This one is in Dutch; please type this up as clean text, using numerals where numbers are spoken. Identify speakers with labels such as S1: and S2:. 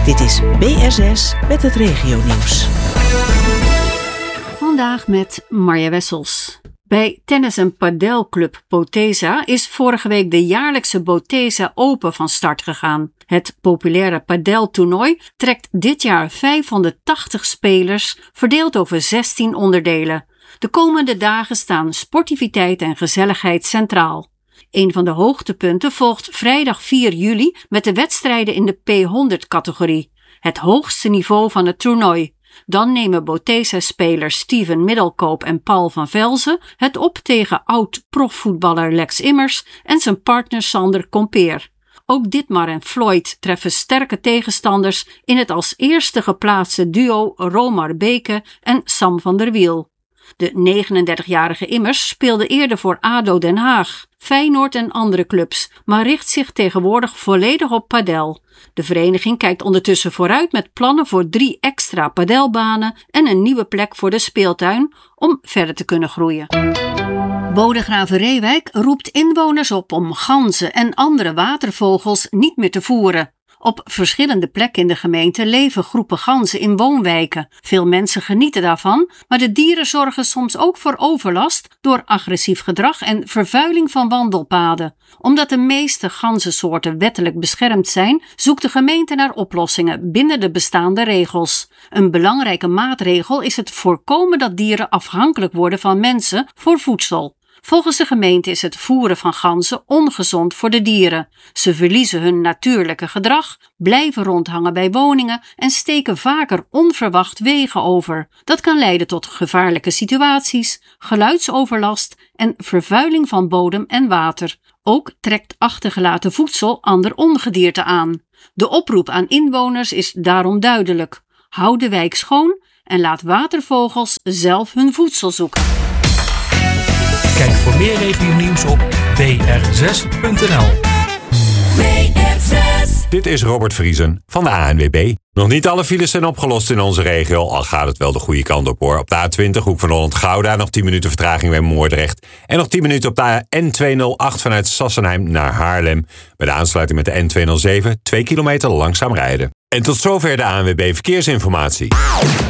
S1: Dit is BRZS met het regionieuws.
S2: Vandaag met Marja Wessels. Bij tennis- en padelclub Botesa is vorige week de jaarlijkse Botesa Open van start gegaan. Het populaire padeltoernooi trekt dit jaar 580 spelers, verdeeld over 16 onderdelen. De komende dagen staan sportiviteit en gezelligheid centraal. Een van de hoogtepunten volgt vrijdag 4 juli met de wedstrijden in de P100-categorie, het hoogste niveau van het toernooi. Dan nemen Botesa-spelers Steven Middelkoop en Paul van Velzen het op tegen oud-profvoetballer Lex Immers en zijn partner Sander Compeer. Ook Dietmar en Floyd treffen sterke tegenstanders in het als eerste geplaatste duo Romar Beke en Sam van der Wiel. De 39-jarige Immers speelde eerder voor ADO Den Haag, Feyenoord en andere clubs, maar richt zich tegenwoordig volledig op padel. De vereniging kijkt ondertussen vooruit met plannen voor 3 extra padelbanen en een nieuwe plek voor de speeltuin om verder te kunnen groeien. Bodegraven-Reewijk roept inwoners op om ganzen en andere watervogels niet meer te voeren. Op verschillende plekken in de gemeente leven groepen ganzen in woonwijken. Veel mensen genieten daarvan, maar de dieren zorgen soms ook voor overlast door agressief gedrag en vervuiling van wandelpaden. Omdat de meeste ganzensoorten wettelijk beschermd zijn, zoekt de gemeente naar oplossingen binnen de bestaande regels. Een belangrijke maatregel is het voorkomen dat dieren afhankelijk worden van mensen voor voedsel. Volgens de gemeente is het voeren van ganzen ongezond voor de dieren. Ze verliezen hun natuurlijke gedrag, blijven rondhangen bij woningen en steken vaker onverwacht wegen over. Dat kan leiden tot gevaarlijke situaties, geluidsoverlast en vervuiling van bodem en water. Ook trekt achtergelaten voedsel ander ongedierte aan. De oproep aan inwoners is daarom duidelijk. Hou de wijk schoon en laat watervogels zelf hun voedsel zoeken.
S3: Kijk voor meer regionieuws op br6.nl.
S4: Dit is Robert Vriesen van de ANWB. Nog niet alle files zijn opgelost in onze regio, al gaat het wel de goede kant op hoor. Op de A20 Hoek van Holland-Gouda nog 10 minuten vertraging bij Moordrecht. En nog 10 minuten op de N208 vanuit Sassenheim naar Haarlem. Bij de aansluiting met de N207 2 kilometer langzaam rijden. En tot zover de ANWB Verkeersinformatie.